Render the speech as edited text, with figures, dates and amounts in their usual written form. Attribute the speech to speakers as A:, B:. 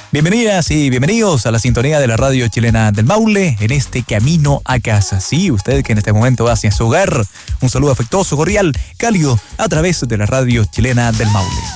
A: Bienvenidas y bienvenidos a la sintonía de la radio chilena del Maule en este camino a casa. Sí, usted que en este momento va hacia su hogar, un saludo afectuoso, cordial, cálido a través de la radio chilena del Maule.